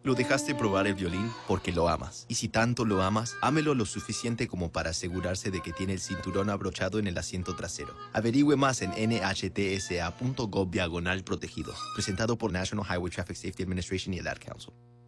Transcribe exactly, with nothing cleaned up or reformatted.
Lo dejaste probar el violín porque lo amas. Y si tanto lo amas, ámelo lo suficiente como para asegurarse de que tiene el cinturón abrochado en el asiento trasero. Averigüe más en nhtsa.gov diagonal protegido. Presentado por National Highway Traffic Safety Administration y el Ad Council.